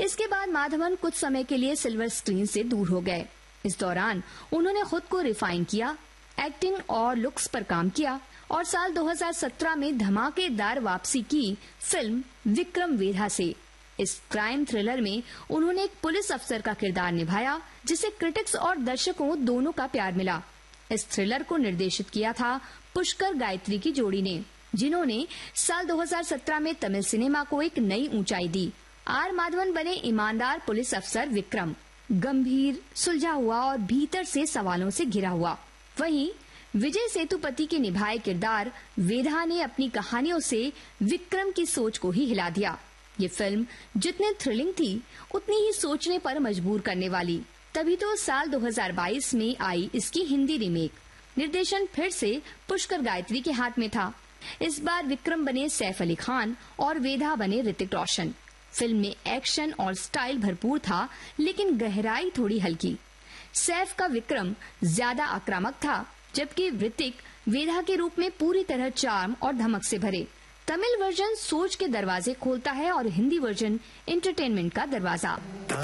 इसके बाद माधवन कुछ समय के लिए सिल्वर स्क्रीन से दूर हो गए। इस दौरान उन्होंने खुद को रिफाइन किया, एक्टिंग और लुक्स पर काम किया और साल 2017 में धमाकेदार वापसी की फिल्म विक्रम वेधा से। इस क्राइम थ्रिलर में उन्होंने एक पुलिस अफसर का किरदार निभाया, जिसे क्रिटिक्स और दर्शकों दोनों का प्यार मिला। इस थ्रिलर को निर्देशित किया था पुष्कर गायत्री की जोड़ी ने, जिन्होंने साल 2017 में तमिल सिनेमा को एक नई ऊंचाई दी। आर माधवन बने ईमानदार पुलिस अफसर विक्रम, गंभीर, सुलझा हुआ और भीतर से सवालों से घिरा हुआ। वहीं विजय सेतुपति के निभाए किरदार वेधा ने अपनी कहानियों से विक्रम की सोच को ही हिला दिया। ये फिल्म जितने थ्रिलिंग थी, उतनी ही सोचने पर मजबूर करने वाली। तभी तो साल 2022 में आई इसकी हिंदी रीमेक। निर्देशन फिर से पुष्कर गायत्री के हाथ में था। इस बार विक्रम बने सैफ अली खान और वेधा बने ऋतिक रोशन। फिल्म में एक्शन और स्टाइल भरपूर था, लेकिन गहराई थोड़ी हल्की। सैफ का विक्रम ज्यादा आक्रामक था, जबकि ऋतिक वेधा के रूप में पूरी तरह चार्म और धमक से भरे। तमिल वर्जन सोच के दरवाजे खोलता है और हिंदी वर्जन एंटरटेनमेंट का दरवाजा।